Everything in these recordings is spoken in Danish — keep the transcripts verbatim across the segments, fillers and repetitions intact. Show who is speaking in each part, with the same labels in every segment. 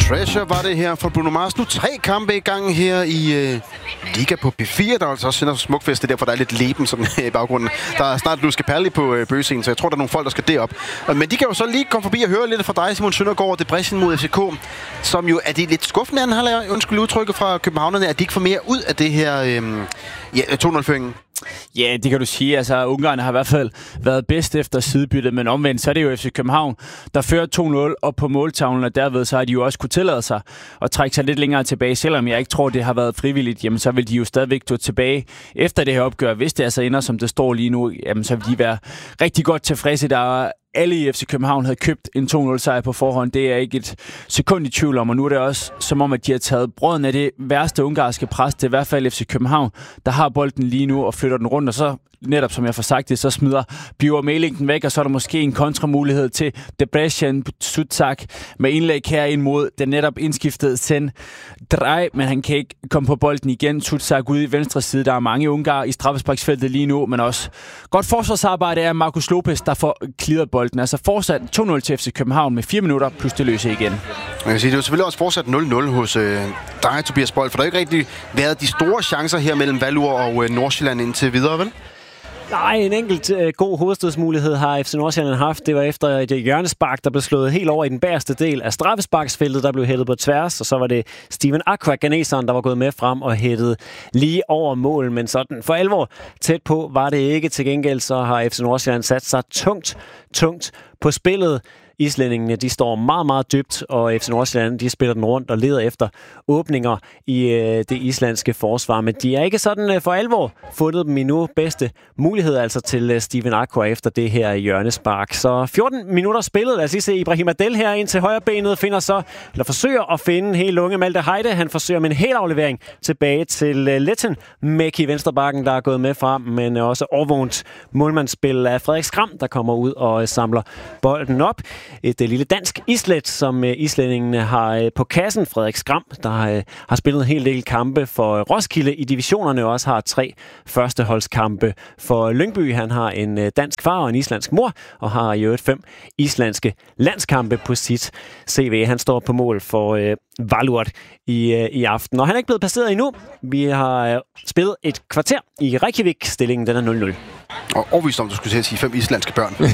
Speaker 1: Treasure var det her for Bruno Mars. Nu tre kampe i gang her i øh, Liga på P fire. Der er altså også sender Smukfest, det er derfor, der er lidt leben sådan, i baggrunden. Der er snart Luske Perli på øh, bøgescenen, så jeg tror, der er nogle folk, der skal derop. Men de kan jo så lige komme forbi og høre lidt fra dig, Simon Søndergaard, og Debrecen mod F C K. Som jo er det lidt skuffende, han har lavet, undskyld udtrykket fra københavnerne, at de ikke får mere ud af det her øh, ja, to nul-føringen.
Speaker 2: Ja, det kan du sige. Altså, Ungarn har i hvert fald været bedst efter sidebyttet, men omvendt, så er det jo F C København, der fører to nul op på måltavlen, og derved så har de jo også kunne tillade sig at trække sig lidt længere tilbage. Selvom jeg ikke tror, det har været frivilligt, jamen så vil de jo stadigvæk gå tilbage efter det her opgør. Hvis det altså ender, som det står lige nu, jamen så vil de være rigtig godt tilfredse. Der er alle i F C København havde købt en to nul sejr på forhånd. Det er jeg ikke et sekund i tvivl om, og nu er det også som om, at de har taget brøden af det værste ungarske pres. Det er i hvert fald F C København, der har bolden lige nu og flytter den rundt, og så netop som jeg får sagt det, så smider Bjørn Mæling den væk, og så er der måske en kontramulighed til Debrecen Sutzak med indlæg her ind mod den netop indskiftede Sen Drej, men han kan ikke komme på bolden igen. Sutzak ude i venstre side. Der er mange ungarer i straffesparksfeltet lige nu, men også godt forsvarsarbejde er Marcus Lopez, der får clearet bolden. Altså fortsat to nul til F C København med fire minutter plus det løse igen.
Speaker 1: Jeg kan sige, det er jo selvfølgelig også fortsat nul nul hos øh, dig, Tobias Bold, for der har ikke rigtig været de store chancer her mellem Valur og øh, Nordsjælland indtil videre, vel?
Speaker 3: Nej, en enkelt øh, god hovedstødsmulighed har F C Nordsjælland haft. Det var efter et hjørnespark, der blev slået helt over i den bagerste del af straffesparksfeltet, der blev hættet på tværs, og så var det Steven Aqua, ganeseren, der var gået med frem og hættet lige over mål, men sådan for alvor tæt på var det ikke. Til gengæld så har F C Nordsjælland sat sig tungt, tungt på spillet. Islændingene, de står meget, meget dybt, og F C Nordsjælland, de spiller den rundt og leder efter åbninger i øh, det islandske forsvar. Men de er ikke sådan øh, for alvor fundet dem endnu. Bedste mulighed altså til øh, Steven Aqua efter det her hjørnespark. Så fjorten minutter spillet. Lad os lige se Ibrahim Adel her ind til højre benet. Finder så, eller forsøger at finde helt unge Malte Heide. Han forsøger med en hel aflevering tilbage til øh, Letten Mæk i venstrebakken, der er gået med frem. Men øh, også overvågent målmandsspil af Frederik Skram, der kommer ud og øh, samler bolden op. Et uh, lille dansk islet, som uh, islændingene har uh, på kassen. Frederik Skram, der uh, har spillet en hel del kampe for uh, Roskilde i divisionerne, og også har tre førsteholdskampe for Lyngby. Han har en uh, dansk far og en islandsk mor, og har i øvrigt fem islandske landskampe på sit C V. Han står på mål for uh, Valur i, uh, i aften. Og han er ikke blevet passeret endnu. Vi har uh, spillet et kvarter i Reykjavik. Stillingen den er nul nul.
Speaker 1: Og overvist om, du skulle sige fem islandske børn. men,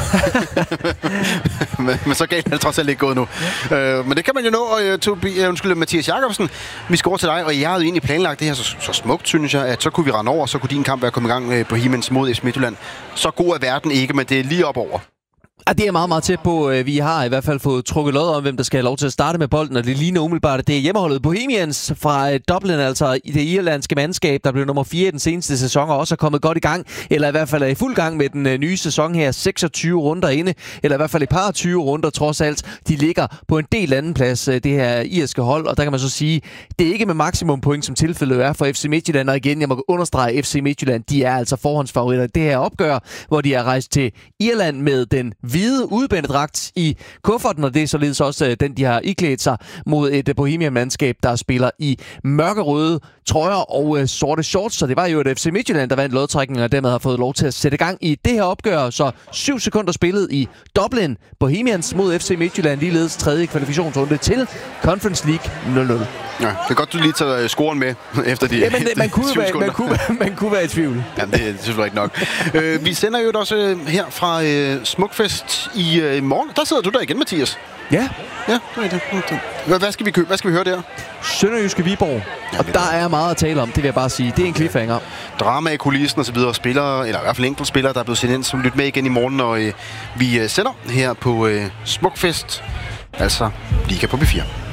Speaker 1: men, men så galt er det trods alt ikke gået nu. Uh, men det kan man jo nå. Og, uh, to, uh, undskyld, Mathias Jacobsen, vi skal over til dig, og jeg havde jo egentlig planlagt det her så, så smukt, synes jeg, at så kunne vi rende over, og så kunne din kamp være kommet i gang uh, på Himens mod F C Midtjylland. Så god er verden ikke, men det er lige op over.
Speaker 4: Ja, det er meget, meget tæt på. Vi har i hvert fald fået trukket lod om, hvem der skal have lov til at starte med bolden, og det ligner umiddelbart, det er hjemmeholdet Bohemians fra Dublin, altså i det irlandske mandskab, der blev nummer fire i den seneste sæson, og også er kommet godt i gang, eller i hvert fald er i fuld gang med den nye sæson her, seksogtyve runder inde, eller i hvert fald et par tyve runder trods alt. De ligger på en del anden plads, det her irske hold, og der kan man så sige, det er ikke med maksimum point, som tilfældet er for F C Midtjylland, og igen, jeg må understrege, F C Midtjylland, de er altså forhåndsfavoritter. Det her opgør, hvor de er rejst til Irland med den hvide udbændedragt i kufferten, og det er således også øh, den, de har iklædt sig mod et øh, Bohemian-mandskab, der spiller i mørkerøde trøjer og øh, sorte shorts. Så det var jo et F C Midtjylland, der vandt lodtrækningen, og dermed har fået lov til at sætte gang i det her opgør. Så syv sekunder spillet i Dublin. Bohemians mod F C Midtjylland, ligeledes tredje kvalifikationsrunde til Conference League nul nul.
Speaker 1: Ja, det er godt, du lige tager scoren med efter de,
Speaker 4: ja, men,
Speaker 1: de
Speaker 4: man, kunne
Speaker 1: syv
Speaker 4: være,
Speaker 1: sekunder.
Speaker 4: man, kunne, man kunne være i tvivl.
Speaker 1: Jamen, det er selvfølgelig ikke nok. øh, vi sender jo også øh, her fra øh, Smukfest i øh, morgen. Der sidder du der igen, Mathias.
Speaker 4: Ja.
Speaker 1: Ja, det er det. Hvad, hvad skal vi købe? Hvad skal vi høre der?
Speaker 4: Sønderjyske Viborg. Ja, og der er meget at tale om, det vil jeg bare sige. Det er en cliffhanger.
Speaker 1: Drama i kulissen og så videre. Spillere, eller i hvert fald enkelte spillere, der er blevet sendt ind, som lytter med igen i morgen, og øh, vi øh, sender her på øh, Smukfest. Altså Liga på P fire.